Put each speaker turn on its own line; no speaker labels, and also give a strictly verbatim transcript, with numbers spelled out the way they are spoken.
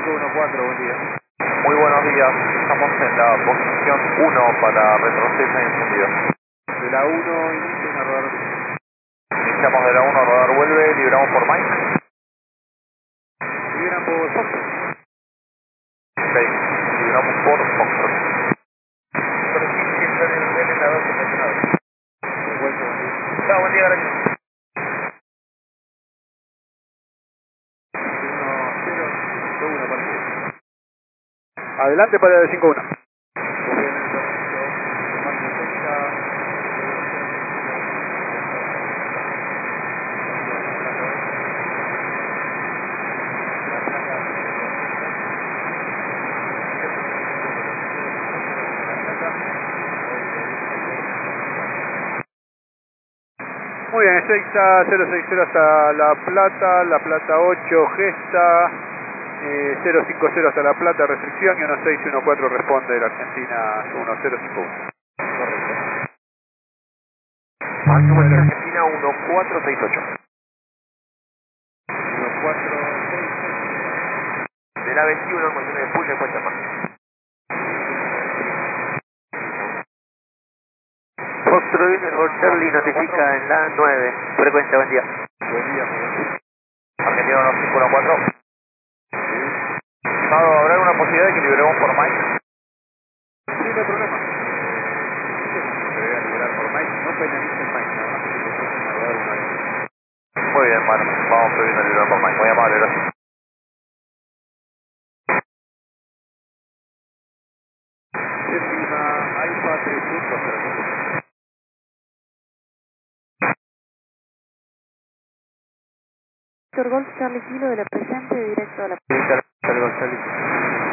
uno cuatro, buen día.
Muy buenos días, estamos en la posición uno para retroceder en encendido.
De la uno inicia una rodar.
Iniciamos de la uno, rodar vuelve, liberamos por Mike.
Liberan por Foxtrot.
Ok, liberamos por Foxtrot.
Vuelta, buen día.
Chao, buen día, gracias.
uno cero cinco uno, partido. Adelante para el cinco uno. Muy bien, Seiza cero seis cero hasta La Plata, La Plata ocho, Gesta, eh, cero cinco cero hasta La Plata, restricción, y uno seis uno cuatro responde de la Argentina uno cero cinco uno.
Correcto. Máximo de la Argentina uno cuatro seis ocho.
uno cuatro seis ocho.
De la veintiuno, contiene de puya y cuenta más. Foxtrot Charlie notifica en la nueve. Frecuencia, buen día.
Buen día,
Argentina uno cinco uno cuatro. Estimado, ¿habrá alguna posibilidad de que liberemos por Mike?
sí, no hay problema. Se debe liberar por Mike, no penaliza el Mike, nada más que le toque una rodar una vez.
Muy bien, bueno, vamos previendo liberar por Mike. Muy amable, gracias.
Séptima Alfa tres puntos cero.
Víctor Golf Charlie Kilo de la presente directo a la...
Sí, Charlie González.